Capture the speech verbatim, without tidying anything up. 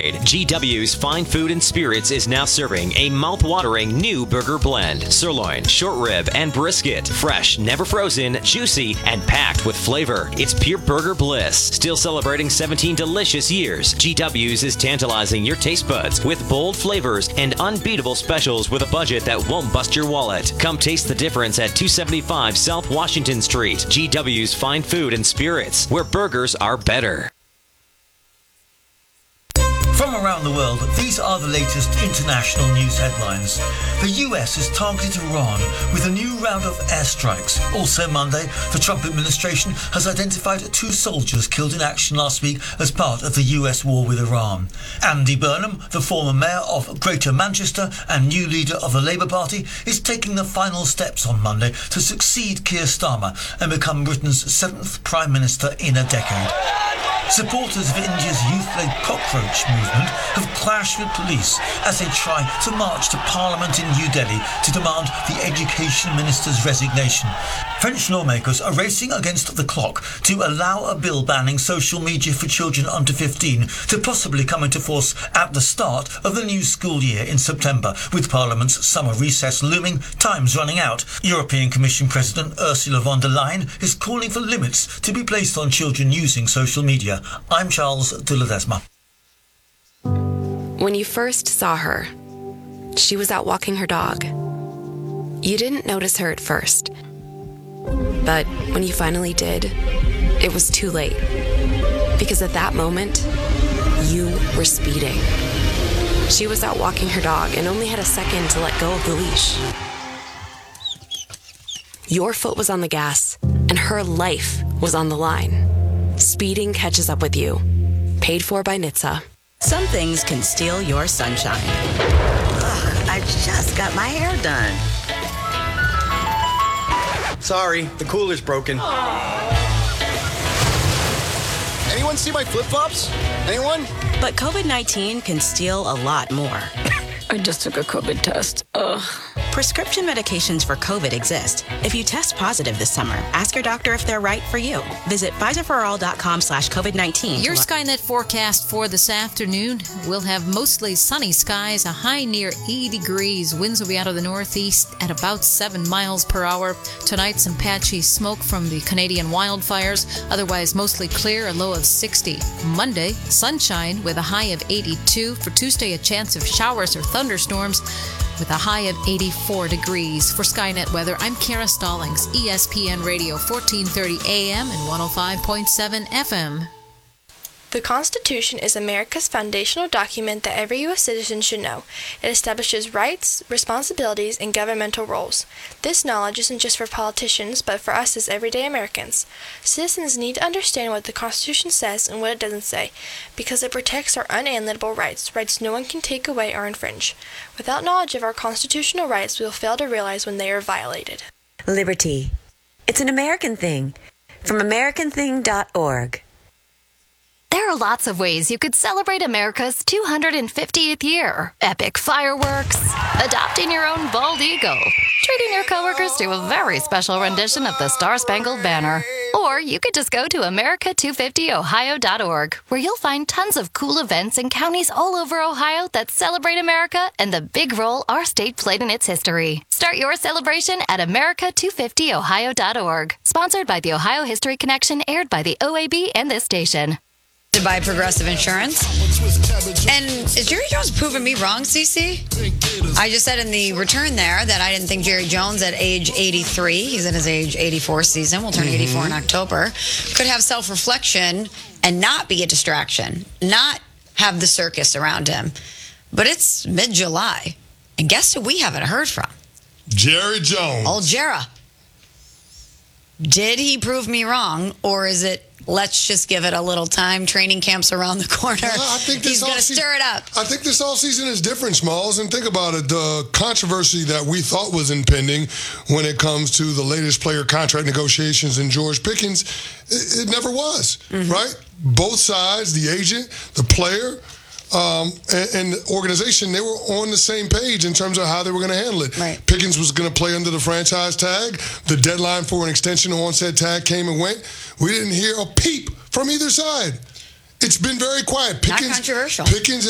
grade. G W's Fine Food and Spirits is now serving a mouth-watering new burger blend. Sirloin, short rib, and brisket. Fresh, never frozen, juicy, and packed with flavor. It's pure burger bliss. Still celebrating seventeen delicious years. G W's is tantalizing your taste buds with bold flavors and unbeatable specials with a budget that won't bust your wallet. Come taste the difference at two seventy-five South Washington Street. G W's Fine Food and Spirits, where burgers are better. From around the world, these are the latest international news headlines. The U S has targeted Iran with a new round of airstrikes. Also Monday, the Trump administration has identified two soldiers killed in action last week as part of the U S war with Iran. Andy Burnham, the former mayor of Greater Manchester and new leader of the Labour Party, is taking the final steps on Monday to succeed Keir Starmer and become Britain's seventh Prime Minister in a decade. Supporters of India's youth-led cockroach movement have clashed with police as they try to march to Parliament in New Delhi to demand the Education Minister's resignation. French lawmakers are racing against the clock to allow a bill banning social media for children under fifteen to possibly come into force at the start of the new school year in September. With Parliament's summer recess looming, time's running out. European Commission President Ursula von der Leyen is calling for limits to be placed on children using social media. I'm Charles de Ledesma. When you first saw her, she was out walking her dog. You didn't notice her at first. But when you finally did, it was too late. Because at that moment, you were speeding. She was out walking her dog and only had a second to let go of the leash. Your foot was on the gas, and her life was on the line. Speeding catches up with you. Paid for by N H T S A. Some things can steal your sunshine. Ugh, I just got my hair done. Sorry, the cooler's broken. Anyone see my flip-flops? Anyone? But COVID nineteen can steal a lot more. I just took a COVID test. Ugh. Prescription medications for COVID exist. If you test positive this summer, ask your doctor if they're right for you. Visit Pfizerforall.com slash COVID-19. Your Skynet forecast for this afternoon. We'll have mostly sunny skies, a high near eighty degrees. Winds will be out of the northeast at about seven miles per hour. Tonight, some patchy smoke from the Canadian wildfires. Otherwise, mostly clear, a low of sixty. Monday, sunshine with a high of eighty-two. For Tuesday, a chance of showers or thunderstorms with a high of eighty-four degrees. For Skynet Weather, I'm Kara Stallings, E S P N Radio, fourteen thirty A M and one oh five point seven F M. The Constitution is America's foundational document that every U S citizen should know. It establishes rights, responsibilities, and governmental roles. This knowledge isn't just for politicians, but for us as everyday Americans. Citizens need to understand what the Constitution says and what it doesn't say, because it protects our unalienable rights, rights no one can take away or infringe. Without knowledge of our constitutional rights, we will fail to realize when they are violated. Liberty. It's an American thing. From American thing dot org. There are lots of ways you could celebrate America's two hundred fiftieth year. Epic fireworks, adopting your own bald eagle, treating your coworkers to a very special rendition of the Star-Spangled Banner. Or you could just go to America two fifty Ohio dot org, where you'll find tons of cool events in counties all over Ohio that celebrate America and the big role our state played in its history. Start your celebration at America two fifty Ohio dot org. Sponsored by the Ohio History Connection, aired by the O A B and this station. To buy Progressive Insurance. And is Jerry Jones proving me wrong, Cece? I just said in the return there that I didn't think Jerry Jones at age eighty-three, he's in his age eighty-four season, will turn mm-hmm. eighty-four in October, could have self-reflection and not be a distraction, not have the circus around him. But it's mid-July, and guess who we haven't heard from? Jerry Jones. Old Jera. Did he prove me wrong, or is it let's just give it a little time? Training camp's around the corner. Well, I think he's going to stir it up. I think this offseason is different, Smalls. And think about it. The controversy that we thought was impending when it comes to the latest player contract negotiations in George Pickens, it, it never was, mm-hmm. right? Both sides, the agent, the player, Um, and, and the organization, they were on the same page in terms of how they were going to handle it. Right. Pickens was going to play under the franchise tag. The deadline for an extension on said tag came and went. We didn't hear a peep from either side. It's been very quiet. Pickens, Not controversial. Pickens